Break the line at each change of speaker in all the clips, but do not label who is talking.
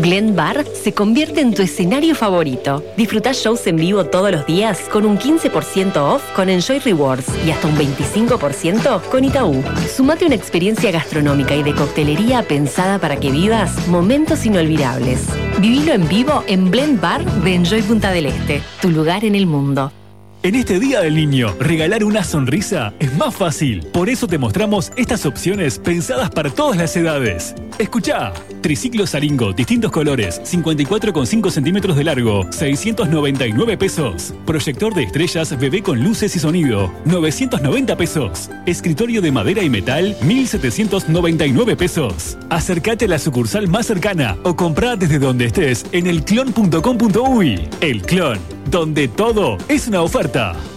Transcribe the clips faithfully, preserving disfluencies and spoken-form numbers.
Glen Bar se convierte en tu escenario favorito. Disfruta shows en vivo todos los días con un quince por ciento off con Enjoy Rewards y hasta un veinticinco por ciento con Itaú. Sumate una experiencia gastronómica y de coctelería pensada para que vivas momentos inolvidables. Vivilo en vivo en Blend Bar de Enjoy Punta del Este, tu lugar en el mundo.
En este Día del Niño, regalar una sonrisa es más fácil. Por eso te mostramos estas opciones pensadas para todas las edades. Escuchá. Triciclo Saringo, distintos colores, cincuenta y cuatro coma cinco centímetros de largo, seiscientos noventa y nueve pesos. Proyector de estrellas bebé con luces y sonido, novecientos noventa pesos. Escritorio de madera y metal, mil setecientos noventa y nueve pesos. Acércate a la sucursal más cercana o comprá desde donde estés en el clon punto com punto uy. El Clon, donde todo es una oferta.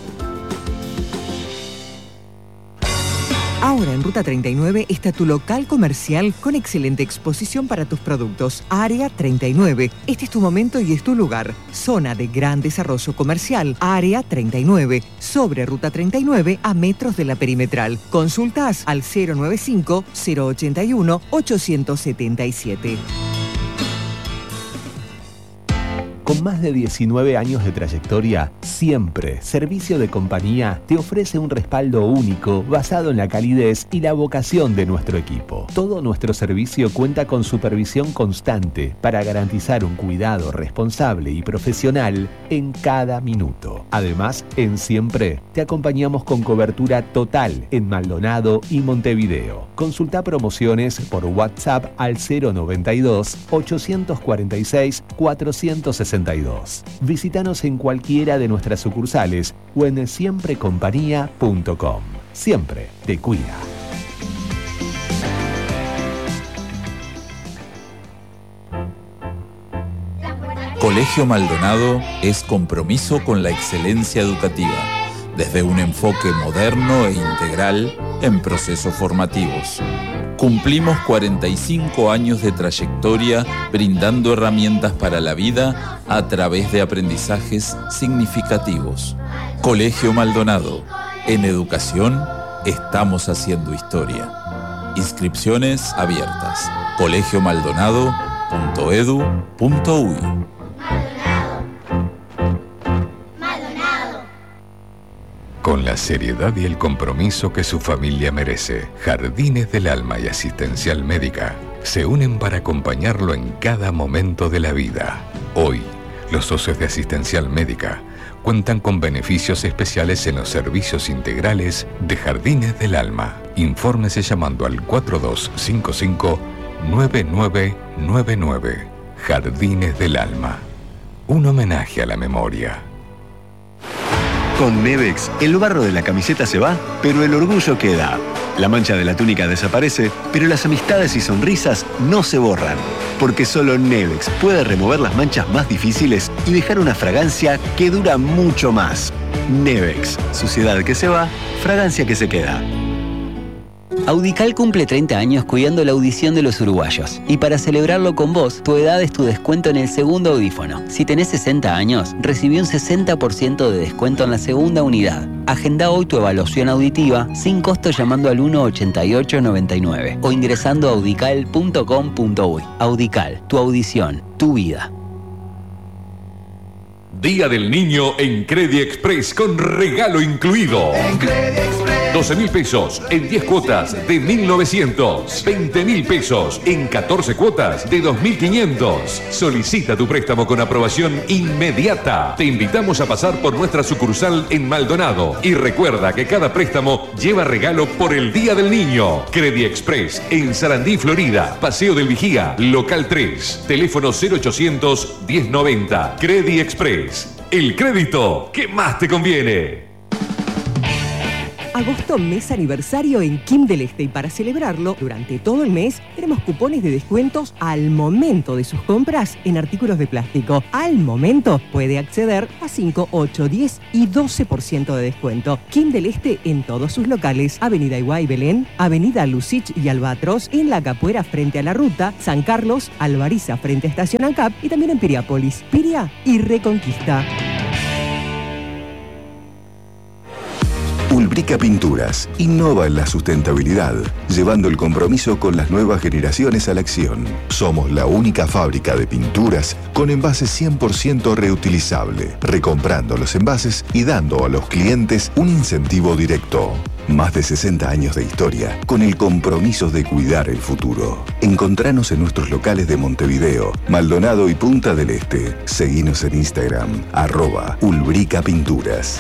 Ahora en Ruta treinta y nueve está tu local comercial con excelente exposición para tus productos. Área treinta y nueve. Este es tu momento y es tu lugar. Zona de gran desarrollo comercial. Área treinta y nueve. Sobre Ruta treinta y nueve a metros de la perimetral. Consultas al cero noventa y cinco, cero ochenta y uno, ochocientos setenta y siete.
Con más de diecinueve años de trayectoria, Siempre Servicio de Compañía te ofrece un respaldo único basado en la calidez y la vocación de nuestro equipo. Todo nuestro servicio cuenta con supervisión constante para garantizar un cuidado responsable y profesional en cada minuto. Además, en Siempre te acompañamos con cobertura total en Maldonado y Montevideo. Consulta promociones por WhatsApp al cero noventa y dos, ochocientos cuarenta y seis, cuatrocientos sesenta y dos. Visítanos en cualquiera de nuestras sucursales o en siempre compañía punto com. Siempre te cuida.
Colegio Maldonado es compromiso con la excelencia educativa, desde un enfoque moderno e integral en procesos formativos. Cumplimos cuarenta y cinco años de trayectoria brindando herramientas para la vida a través de aprendizajes significativos. Colegio Maldonado. En educación estamos haciendo historia. Inscripciones abiertas. colegio maldonado punto edu punto uy.
Con la seriedad y el compromiso que su familia merece, Jardines del Alma y Asistencial Médica se unen para acompañarlo en cada momento de la vida. Hoy, los socios de Asistencial Médica cuentan con beneficios especiales en los servicios integrales de Jardines del Alma. Infórmese llamando al cuatro dos cinco cinco, nueve nueve nueve nueve. Jardines del Alma. Un homenaje a la memoria.
Con Nevex, el barro de la camiseta se va, pero el orgullo queda. La mancha de la túnica desaparece, pero las amistades y sonrisas no se borran. Porque solo Nevex puede remover las manchas más difíciles y dejar una fragancia que dura mucho más. Nevex, suciedad que se va, fragancia que se queda.
Audical cumple treinta años cuidando la audición de los uruguayos. Y para celebrarlo con vos, tu edad es tu descuento en el segundo audífono. Si tenés sesenta años, recibí un sesenta por ciento de descuento en la segunda unidad. Agenda hoy tu evaluación auditiva sin costo llamando al uno ochenta y ocho noventa y nueve o ingresando a audical punto com punto uy. Audical, tu audición, tu vida.
Día del Niño en Credit Express con regalo incluido. En Credit Express. doce mil pesos en diez cuotas de mil novecientos. veinte mil pesos en catorce cuotas de dos mil quinientos. Solicita tu préstamo con aprobación inmediata. Te invitamos a pasar por nuestra sucursal en Maldonado. Y recuerda que cada préstamo lleva regalo por el Día del Niño. Credit Express en Sarandí, Florida. Paseo del Vigía, local tres. Teléfono cero ochocientos, diez noventa. Credit Express. El crédito que más te conviene.
Agosto, mes aniversario en Kim del Este, y para celebrarlo, durante todo el mes, tenemos cupones de descuentos al momento de sus compras en artículos de plástico. Al momento puede acceder a cinco, ocho, diez y doce por ciento de descuento. Kim del Este en todos sus locales. Avenida Iguay Belén, Avenida Lucich y Albatros, en La Capuera frente a la ruta, San Carlos, Alvariza frente a Estación ANCAP y también en Piriápolis, Piria y Reconquista.
Ulbrica Pinturas innova en la sustentabilidad, llevando el compromiso con las nuevas generaciones a la acción. Somos la única fábrica de pinturas con envases cien por ciento reutilizables, recomprando los envases y dando a los clientes un incentivo directo. Más de sesenta años de historia con el compromiso de cuidar el futuro. Encontranos en nuestros locales de Montevideo, Maldonado y Punta del Este. Seguinos en Instagram, arroba Ulbrica Pinturas.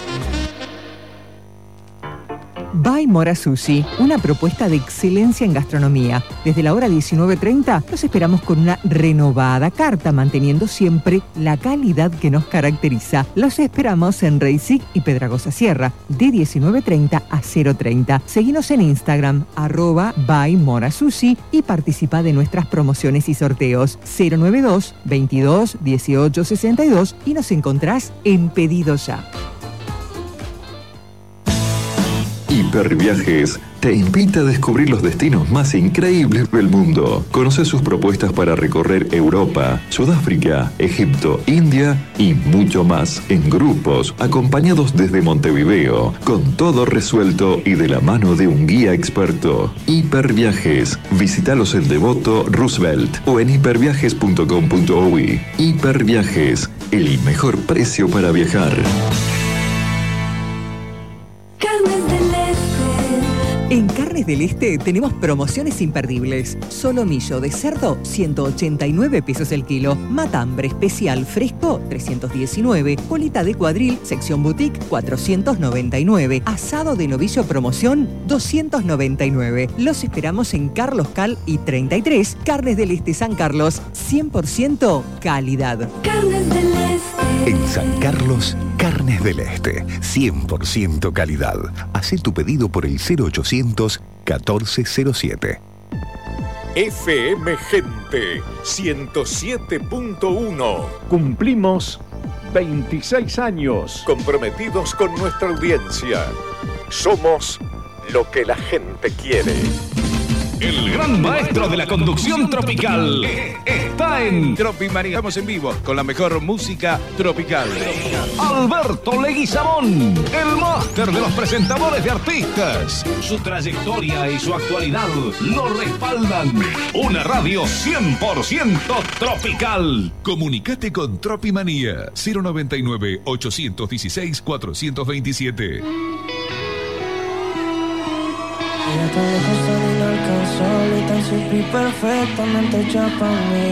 By Mora Sushi, una propuesta de excelencia en gastronomía. Desde la hora diecinueve treinta los esperamos con una renovada carta, manteniendo siempre la calidad que nos caracteriza. Los esperamos en Reisig y Pedragosa Sierra, de diecinueve treinta a cero treinta. Seguinos en Instagram, arroba By Mora Sushi, y participa de nuestras promociones y sorteos. cero noventa y dos, veintidós, dieciocho sesenta y dos y nos encontrás en Pedido Ya.
Hiperviajes te invita a descubrir los destinos más increíbles del mundo. Conoce sus propuestas para recorrer Europa, Sudáfrica, Egipto, India y mucho más en grupos, acompañados desde Montevideo, con todo resuelto y de la mano de un guía experto. Hiperviajes. Visítalos en Devoto, Roosevelt o en hiperviajes punto com punto uy. Hiperviajes, el mejor precio para viajar.
En Carnes del Este tenemos promociones imperdibles. Solomillo de cerdo, ciento ochenta y nueve pesos el kilo. Matambre especial fresco, trescientos diecinueve. Colita de cuadril, sección boutique, cuatrocientos noventa y nueve. Asado de novillo promoción, doscientos noventa y nueve. Los esperamos en Carlos Cal y treinta y tres. Carnes del Este San Carlos, cien por ciento calidad. Carnes del Este.
En San Carlos, Carnes del Este, cien por ciento calidad. Hacé tu pedido por el cero ochocientos catorce cero siete.
F M Gente ciento siete punto uno.
Cumplimos veintiséis años.
Comprometidos con nuestra audiencia. Somos lo que la gente quiere.
El gran maestro de la conducción tropical está en
Tropimanía. Estamos en vivo con la mejor música tropical.
Alberto Leguizamón, el máster de los presentadores de artistas. Su trayectoria y su actualidad lo respaldan. Una radio cien por ciento tropical.
Comunicate con Tropimanía cero noventa y nueve, ochocientos dieciséis, cuatrocientos veintisiete.
Ella tan lejos tan inalcanzable y tan simple y perfectamente hecha para mí.